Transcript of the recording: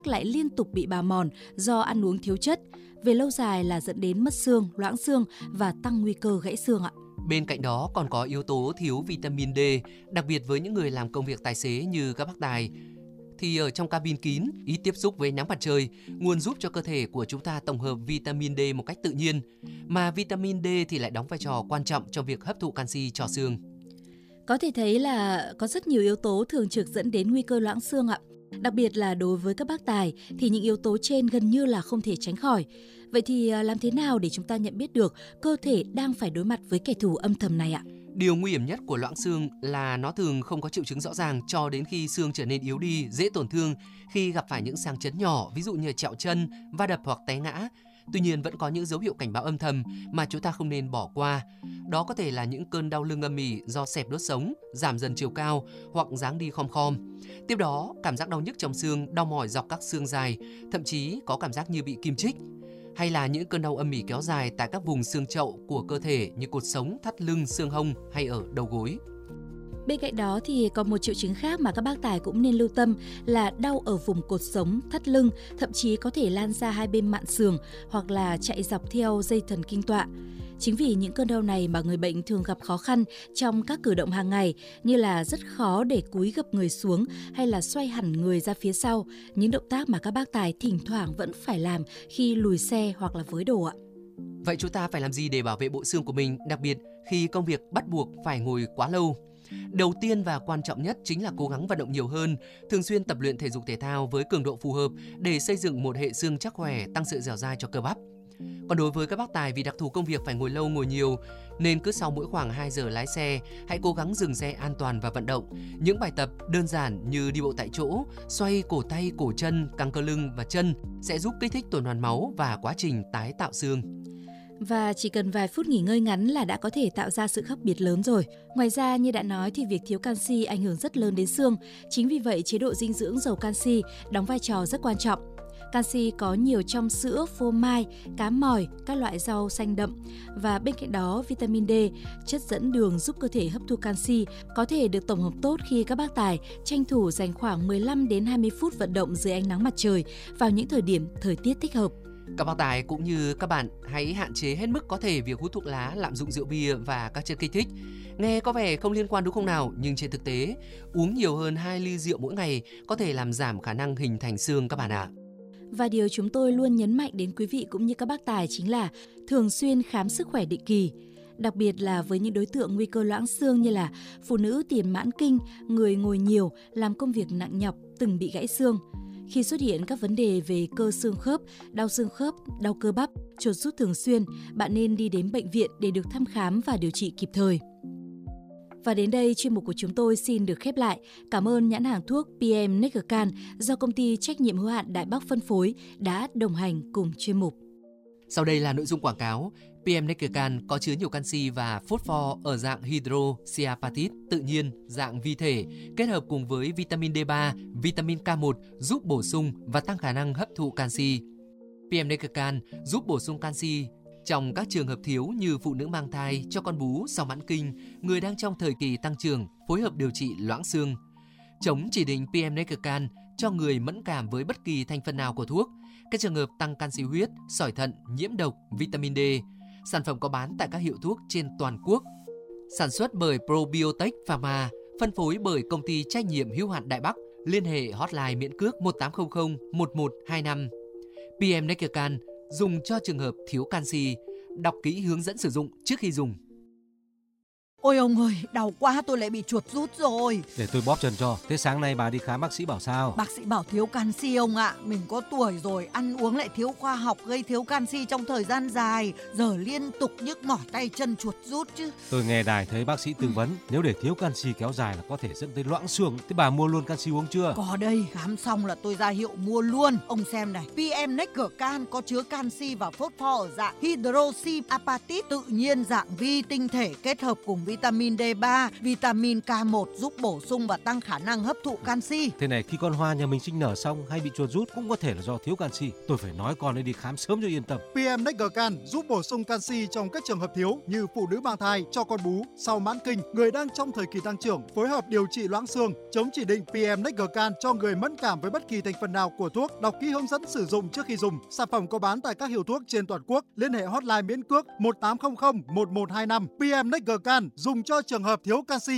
lại liên tục bị bào mòn do ăn uống thiếu chất. Về lâu dài là dẫn đến mất xương, loãng xương và tăng nguy cơ gãy xương ạ. Bên cạnh đó còn có yếu tố thiếu vitamin D, đặc biệt với những người làm công việc tài xế như các bác tài. Thì ở trong cabin kín, ít tiếp xúc với nắng mặt trời, nguồn giúp cho cơ thể của chúng ta tổng hợp vitamin D một cách tự nhiên. Mà vitamin D thì lại đóng vai trò quan trọng trong việc hấp thụ canxi cho xương. Có thể thấy là có rất nhiều yếu tố thường trực dẫn đến nguy cơ loãng xương ạ. Đặc biệt là đối với các bác tài thì những yếu tố trên gần như là không thể tránh khỏi. Vậy thì làm thế nào để chúng ta nhận biết được cơ thể đang phải đối mặt với kẻ thù âm thầm này ạ? Điều nguy hiểm nhất của loãng xương là nó thường không có triệu chứng rõ ràng cho đến khi xương trở nên yếu đi, dễ tổn thương khi gặp phải những sang chấn nhỏ, ví dụ như trẹo chân, va đập hoặc té ngã. Tuy nhiên vẫn có những dấu hiệu cảnh báo âm thầm mà chúng ta không nên bỏ qua. Đó có thể là những cơn đau lưng âm ỉ do xẹp đốt sống, giảm dần chiều cao hoặc dáng đi khom khom. Tiếp đó, cảm giác đau nhức trong xương, đau mỏi dọc các xương dài, thậm chí có cảm giác như bị kim chích. Hay là những cơn đau âm ỉ kéo dài tại các vùng xương chậu của cơ thể như cột sống, thắt lưng, xương hông hay ở đầu gối. Bên cạnh đó thì còn một triệu chứng khác mà các bác tài cũng nên lưu tâm là đau ở vùng cột sống, thắt lưng, thậm chí có thể lan ra hai bên mạn xương hoặc là chạy dọc theo dây thần kinh tọa. Chính vì những cơn đau này mà người bệnh thường gặp khó khăn trong các cử động hàng ngày như là rất khó để cúi gập người xuống hay là xoay hẳn người ra phía sau, những động tác mà các bác tài thỉnh thoảng vẫn phải làm khi lùi xe hoặc là với đồ ạ. Vậy chúng ta phải làm gì để bảo vệ bộ xương của mình, đặc biệt khi công việc bắt buộc phải ngồi quá lâu? Đầu tiên và quan trọng nhất chính là cố gắng vận động nhiều hơn, thường xuyên tập luyện thể dục thể thao với cường độ phù hợp để xây dựng một hệ xương chắc khỏe, tăng sự dẻo dai cho cơ bắp. Còn đối với các bác tài vì đặc thù công việc phải ngồi lâu ngồi nhiều nên cứ sau mỗi khoảng 2 giờ lái xe, hãy cố gắng dừng xe an toàn và vận động. Những bài tập đơn giản như đi bộ tại chỗ, xoay cổ tay, cổ chân, căng cơ lưng và chân sẽ giúp kích thích tuần hoàn máu và quá trình tái tạo xương. Và chỉ cần vài phút nghỉ ngơi ngắn là đã có thể tạo ra sự khác biệt lớn rồi. Ngoài ra, như đã nói thì việc thiếu canxi ảnh hưởng rất lớn đến xương. Chính vì vậy, chế độ dinh dưỡng giàu canxi đóng vai trò rất quan trọng. Canxi có nhiều trong sữa, phô mai, cá mòi, các loại rau xanh đậm. Và bên cạnh đó, vitamin D, chất dẫn đường giúp cơ thể hấp thu canxi, có thể được tổng hợp tốt khi các bác tài tranh thủ dành khoảng 15 đến 20 phút vận động dưới ánh nắng mặt trời vào những thời điểm thời tiết thích hợp. Các bác tài cũng như các bạn hãy hạn chế hết mức có thể việc hút thuốc lá, lạm dụng rượu bia và các chất kích thích. Nghe có vẻ không liên quan đúng không nào? Nhưng trên thực tế, uống nhiều hơn 2 ly rượu mỗi ngày có thể làm giảm khả năng hình thành xương các bạn ạ. Và điều chúng tôi luôn nhấn mạnh đến quý vị cũng như các bác tài chính là thường xuyên khám sức khỏe định kỳ. Đặc biệt là với những đối tượng nguy cơ loãng xương như là phụ nữ tiền mãn kinh, người ngồi nhiều, làm công việc nặng nhọc, từng bị gãy xương. Khi xuất hiện các vấn đề về cơ xương khớp, đau cơ bắp, chuột rút thường xuyên, bạn nên đi đến bệnh viện để được thăm khám và điều trị kịp thời. Và đến đây, chuyên mục của chúng tôi xin được khép lại. Cảm ơn nhãn hàng thuốc PM Neckercan do công ty trách nhiệm hữu hạn Đại Bắc phân phối đã đồng hành cùng chuyên mục. Sau đây là nội dung quảng cáo. PM Neckercan có chứa nhiều canxi và phosphor ở dạng hydroxyapatite tự nhiên, dạng vi thể, kết hợp cùng với vitamin D3, vitamin K1 giúp bổ sung và tăng khả năng hấp thụ canxi. PM Neckercan giúp bổ sung canxi trong các trường hợp thiếu như phụ nữ mang thai, cho con bú sau mãn kinh, người đang trong thời kỳ tăng trưởng, phối hợp điều trị loãng xương. Chống chỉ định PM Neckercan cho người mẫn cảm với bất kỳ thành phần nào của thuốc, các trường hợp tăng canxi huyết, sỏi thận, nhiễm độc, vitamin D. Sản phẩm có bán tại các hiệu thuốc trên toàn quốc. Sản xuất bởi Probiotech Pharma, phân phối bởi công ty trách nhiệm hữu hạn Đại Bắc. Liên hệ hotline miễn cước 1800 1125. PM Neckercan dùng cho trường hợp thiếu canxi. Đọc kỹ hướng dẫn sử dụng trước khi dùng. Ôi ông ơi, đau quá, tôi lại bị chuột rút rồi. Để tôi bóp chân cho. Thế sáng nay bà đi khám bác sĩ bảo sao? Bác sĩ bảo thiếu canxi ông ạ. Mình có tuổi rồi, ăn uống lại thiếu khoa học, gây thiếu canxi trong thời gian dài. Giờ liên tục nhức mỏi tay chân, chuột rút chứ. Tôi nghe đài thấy bác sĩ tư vấn nếu để thiếu canxi kéo dài là có thể dẫn tới loãng xương. Thế bà mua luôn canxi uống chưa? Có đây, khám xong là tôi ra hiệu mua luôn. Ông xem này, PM Neckercan có chứa canxi và phosphor ở dạng hydroxyapatite tự nhiên, dạng vi tinh thể kết hợp cùng vitamin D3, vitamin K1 giúp bổ sung và tăng khả năng hấp thụ canxi. Thế này, khi con hoa nhà mình sinh nở xong hay bị chuột rút cũng có thể là do thiếu canxi. Tôi phải nói con ấy đi khám sớm cho yên tâm. PM Necgarcan giúp bổ sung canxi trong các trường hợp thiếu như phụ nữ mang thai, cho con bú, sau mãn kinh, người đang trong thời kỳ tăng trưởng, phối hợp điều trị loãng xương. Chống chỉ định PM Necgarcan cho người mẫn cảm với bất kỳ thành phần nào của thuốc. Đọc kỹ hướng dẫn sử dụng trước khi dùng. Sản phẩm có bán tại các hiệu thuốc trên toàn quốc. Liên hệ hotline miễn cước 1800 1125. PM Necgarcan dùng cho trường hợp thiếu canxi.